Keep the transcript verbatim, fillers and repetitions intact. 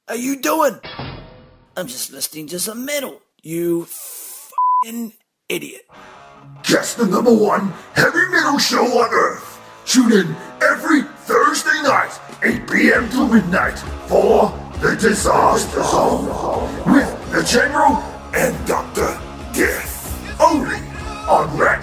are you doing? I'm just listening to some metal. You f***ing idiot. Just the number one heavy metal show on Earth. Tune in every Thursday night, eight p.m. to midnight, for The Disaster Zone with the General and Doctor Death. Only on Rat